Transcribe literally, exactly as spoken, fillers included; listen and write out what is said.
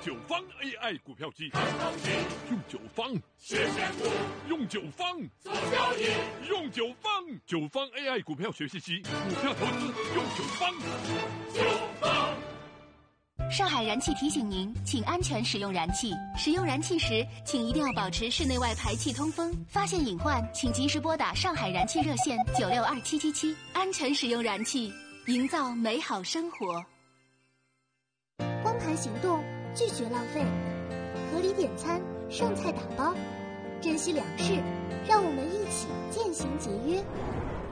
九方 A I 股票机，用九方实现股， 用九方做交易， 用九方九方 A I 股票学习机，股票投资用九方。 九方。 上海燃气提醒您，请安全使用燃气。使用燃气时，请一定要保持室内外排气通风。发现隐患，请及时拨打上海燃气热线九六二七七七。安全使用燃气，营造美好生活。 光盘行动，拒绝浪费，合理点餐，剩菜打包，珍惜粮食，让我们一起渐行节约。